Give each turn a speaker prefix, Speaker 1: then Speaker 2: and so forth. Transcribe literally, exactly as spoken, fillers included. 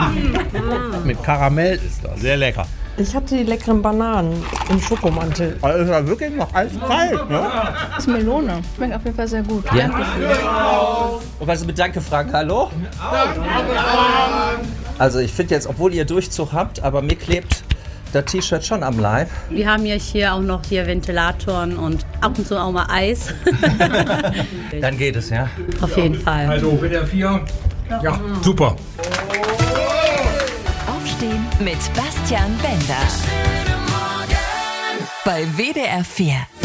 Speaker 1: Mit Karamell ist das. Sehr lecker.
Speaker 2: Ich hatte die leckeren Bananen im Schokomantel.
Speaker 1: Also ist ja wirklich noch eiskalt, ne?
Speaker 3: Das ist Melone. Schmeckt auf jeden Fall sehr gut.
Speaker 4: Ja. Und was ist mit Danke fragen? Hallo? Also ich finde jetzt, obwohl ihr Durchzug habt, aber mir klebt das T-Shirt schon am Leib.
Speaker 5: Wir haben ja hier auch noch hier Ventilatoren und ab und zu auch mal Eis.
Speaker 4: Dann geht es, ja?
Speaker 5: Auf jeden Fall.
Speaker 1: Also W D R vier, ja, super.
Speaker 6: Aufstehen mit Bastian Bender. Bei W D R vier.